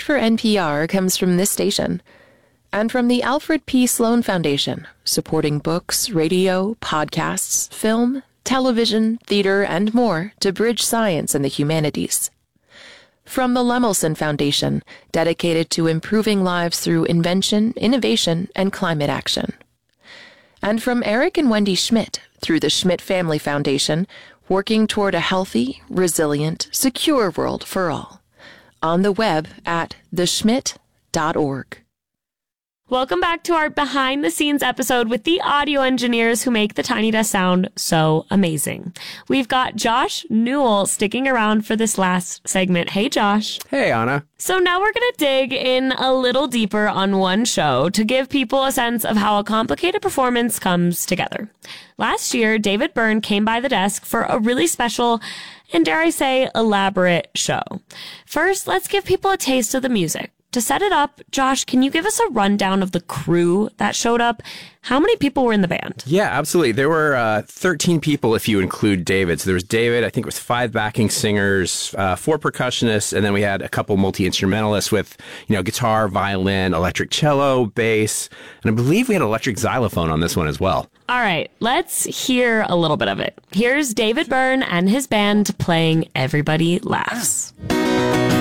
for NPR comes from this station and from the Alfred P. Sloan Foundation, supporting books, radio, podcasts, film, television, theater, and more to bridge science and the humanities. From the Lemelson Foundation, dedicated to improving lives through invention, innovation, and climate action. And from Eric and Wendy Schmidt, through the Schmidt Family Foundation, working toward a healthy, resilient, secure world for all. On the web at theschmidt.org. Welcome back to our behind-the-scenes episode with the audio engineers who make the Tiny Desk sound so amazing. We've got Josh Newell sticking around for this last segment. Hey, Josh. Hey, Anna. So now we're going to dig in a little deeper on one show to give people a sense of how a complicated performance comes together. Last year, David Byrne came by the desk for a really special and, dare I say, elaborate show. First, let's give people a taste of the music. To set it up, Josh, can you give us a rundown of the crew that showed up? How many people were in the band? Yeah, absolutely. There were 13 people if you include David. So there was David, I think it was 5 backing singers, 4 percussionists, and then we had a couple multi-instrumentalists with, guitar, violin, electric cello, bass, and I believe we had electric xylophone on this one as well. All right, let's hear a little bit of it. Here's David Byrne and his band playing Everybody Laughs.